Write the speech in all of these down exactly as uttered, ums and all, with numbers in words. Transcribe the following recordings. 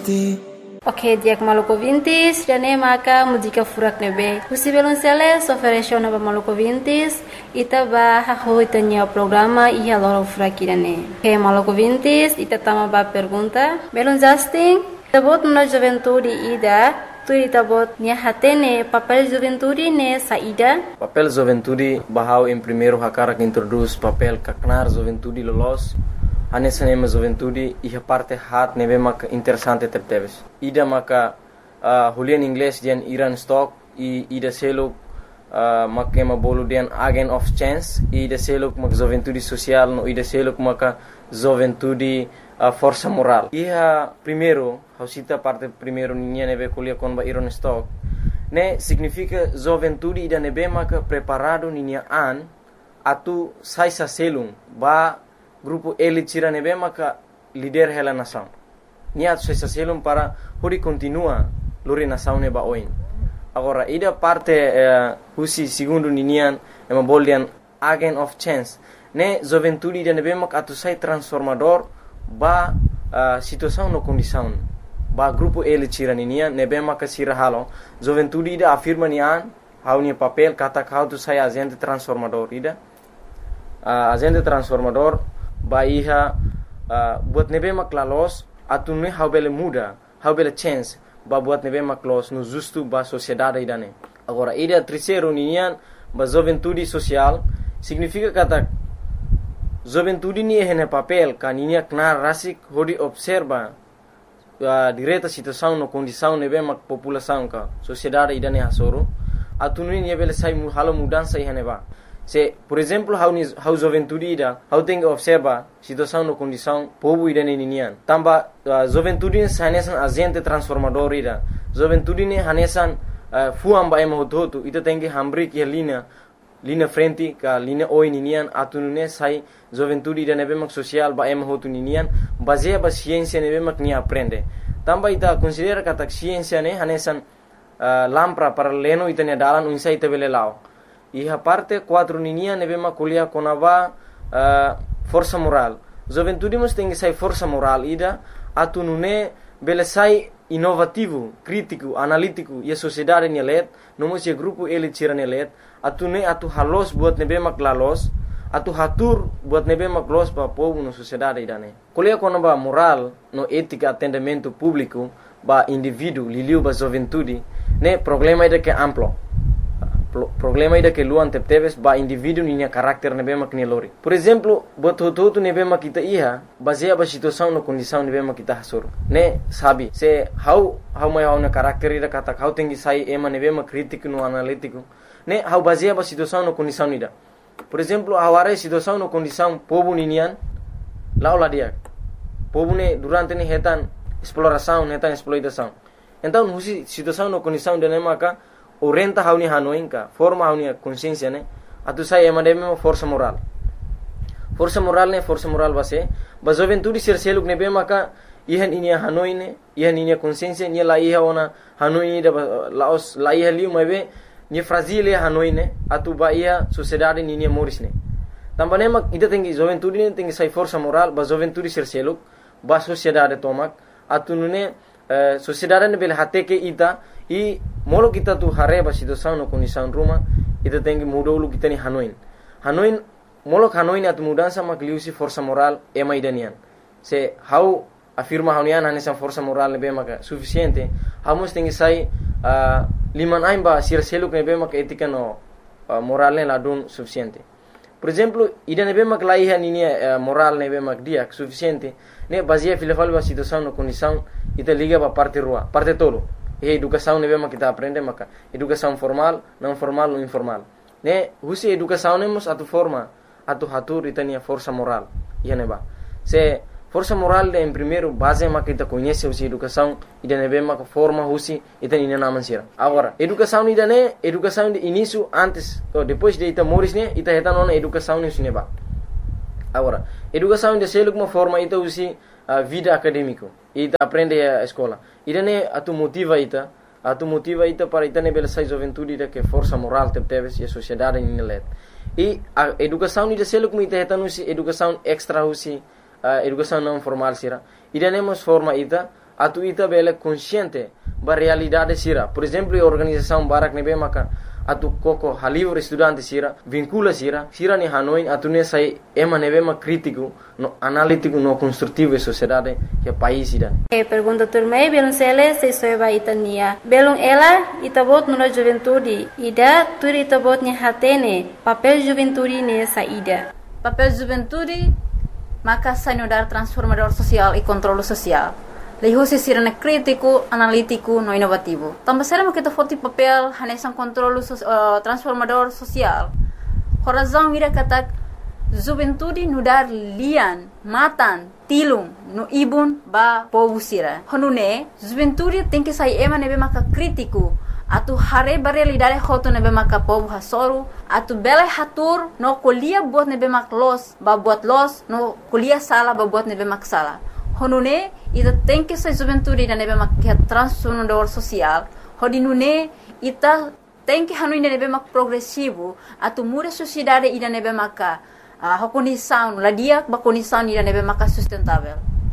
vinte. Ok, diak maluco vintis, jane maka música furak nebe. Husi Belonceles ofereceu nova maluco vintis, ita ba haho itanya programa ia loro furak irane. Ok, maluco vintis, ita tama ba pergunta. Belon Justin, tabot na juventude ida, tu ita bot nia hatene papel juventude ne saída. Papel juventude bahau em primeiro hakara que introduz papel kaknar juventude lolos. Anessa nema juventude e a parte hat neve maka interessante tepteves. Ida maka uh, hulian inglês dian Iran stock e ida selo uh, maka ma bolu dian agent of chance e ida selo maka juventude social no ida selo maka juventude uh, força moral. E a primeiro, hausita parte primeiro ninha neve kulia kon ba Iran stock. Ne significa juventude ida neve maka preparado ninha an atu sai sa selum ba grupo ele tira nebe maka líder hela nação. Nia tu se selum para hori continua lori nação neba oin. Agora ida parte uh, husi segundo ninian ema boldian agent of chance. Ne juventude ida nebe maka atu sai transformador ba uh, situação no condição. Ba grupo ele tira ninian nebe maka sira halo. Juventude ida afirma nian hau ni papel kata kau tu sai agente transformador ida. Uh, agente transformador Bahia uh, buat nebe maklalos atu ne how bele muda how bele chance ba buat nebe maklos no justo ba sociedade idane. Agora ida terceiro nian ba juventude social significa kata juventude ni hene papel kaninia knar rasik hodi observa uh, direta situação no condição nebe mak população ka sociedade idane hasoro atu ni bele sai mu halo mudança ihane ba. Se, por exemplo, how ni how juventude ida, how tem que observa situação no condição povo ida ne ninian. Tamba uh, juventude ne hanesan agente transformador ida. Juventude ne hanesan uh, fuam ba ema hototo ita tem que hambri que linha linha frente ka linha oi ninian atunune sai juventude ida nebe mak social ba ema hotu ninian baseia ba ciência nebe mak ni aprende. Tamba ita considera kata ciência ne hanesan uh, lampra para leno ita ne dalan unsa ita bele lao. E a parte quatro ninia neve maculia conava uh, força moral. Juventude mas tem que sai força moral ida atu nune bele sai inovativo, crítico, analítico e a sociedade nelet, não mas grupo ele tira nelet, atu ne atu halos buat nebe maklalos, atu hatur buat nebe maklos pa povo na sociedade ida ne. Colia conava moral no ética atendimento público ba indivíduo liliu ba juventude, ne problema ida que amplo. Problema ida que luan tepteves ba indivíduo ninya carácter nebe mak nelori. Por exemplo, boto todo nebe mak kita iha baseia ba situação no condição nebe mak kita hasur. Ne sabi se how how mai how na carácter ida kata how tengi sai ema nebe mak crítico no analítico. Ne how baseia ba situação no condição ida. Por exemplo, aware situação no condição povo ninian laula dia. Povo ne durante ne hetan exploração, hetan exploitação. Então, husi situação no condição de nemaka orienta hauni hanoinka forma hauni consciência ne atu sai emademe força moral força moral ne força moral base ba juventude ser seluk ne be maka ihan inia hanoine ihan inia consciência ni la iha ona hanoi da laos la iha liu mabe ni fragile hanoine atu ba ia sociedade ni ni morisne tambane mak ida tengi juventude ne tengi sai força moral ba juventude ser seluk ba sociedade tomak atu nune uh, sociedade ne bel hate ke ita e molo kita tu hareba situação no condição ruma ita tem que mudar o kita ni hanoin hanoin molo hanoin at mudança makliusi força moral é mais danian se how afirma haunian hanesa força moral ne be maka suficiente hamos tem que sai uh, liman aimba sir seluk ne be maka etika no uh, moral ne ladun suficiente. Por exemplo, ida ne be mak laiha ni uh, moral ne be mak dia suficiente ne baseia filafal ba situação no condição ita liga ba parte rua parte tolo. E educação nebe mak kita aprende maka educação formal, não formal ou informal. Ne husi educação nemos atu forma atu hatur itania força moral. Ia neba. Se força moral de em primeiro base mak kita conhece husi educação ida nebe mak forma husi itani na mansira. Agora, educação ida ne educação de início antes ou depois de ita moris ne ita heta nona educação ne suneba. Agora, educação de seluk uma forma ita husi a vida acadêmico ita aprende a escola ida ne atu motiva ita atu motiva ita para ita ne bela sai juventude ida que força moral tepteves e a sociedade ni let e a educação ida selo como ita heta no si educação extra husi uh, educação não formal sira ida ne mos forma ita atu ita bele consciente ba realidade sira. Por exemplo, a organização Barak nebe maka atu koko halivre estudante sira vincula sira sira ni Hanoi atu ne sai ema nebe ma crítico no analítico no construtivo e sociedade que país ida. E pergunta turmei belum sele se soeba itania belum ela itabot nula juventude ida tur itabot ni hatene papel juventude ne saída. Papel juventude maka sanudar transformador social e controle social. Lehosi sirene crítico, analítico, no inovativo. Também será que tu foto papel hanesan controle uh, transformador social. Horazão ira kata juventude nudar lian, matan, tilung, no ibun ba povo sira. Honune juventude tem que sair ema nebe maka crítico. Atu hare ba realidade hoto nebe maka povo hasoru. Atu bela hatur no kuliah buat nebe mak los, ba buat los, no kuliah sala ba buat nebe mak sala. Honune ita tem que ser juventude da nebe mak transformador social. Hodinune ita tem que hanu ida nebe mak progressivo. Atu muda sociedade ida nebe maka uh, condição, la dia ba condição ida nebe maka sustentável.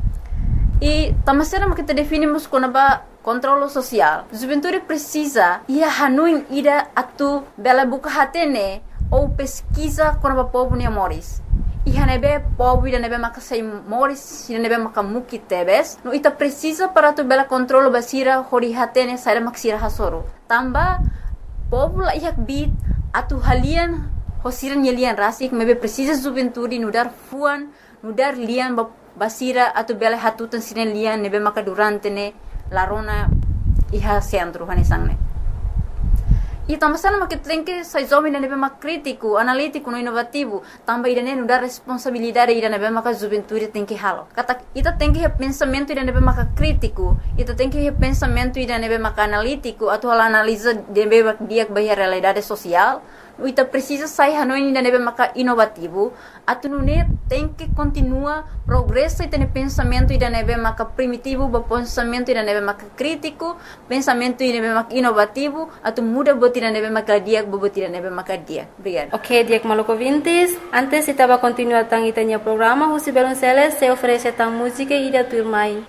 E tamasera mak kita definimos como ba controle social. Juventude precisa ia hanu ida atu bela buka hatene ou pesquisa como ba povo ne moris. Iha nebe povo ida nebe maka sai moris ida nebe maka muki tebes no ita precisa para tu bela controle basira hori hatene sai maksira hasoro tamba povo la ihak bit atu halian hosiran yelian rasik mebe precisa juventude nudar fuan nudar lian basira atu bela hatutan sinen lian nebe maka durante ne larona iha centro hanesangne. E também se não que tem que sair jovem da nebe mak crítico, analítico, no inovativo, também ida ne dar responsabilidade ida nebe mak juventude tem que halo. Kata ita tem que pensamento ida nebe mak crítico, ita tem que pensamento ida nebe mak analítico, atau hal analisa nebe mak dia bahia realidade social. Ita precisa sair hanoi ida nebe mak inovativo, atu nune tem que continua progresso ita ne pensamento ida nebe mak primitivo, ba pensamento ida nebe mak crítico, pensamento ida nebe mak inovativo, atu muda tidak nebe maka dia, bobo tidak nebe maka dia. Obrigada. Ok, Diak Maluco Vintes. Antes estava continuar tang itanya programa, Husi Belonceles se oferece tang música e da turmai.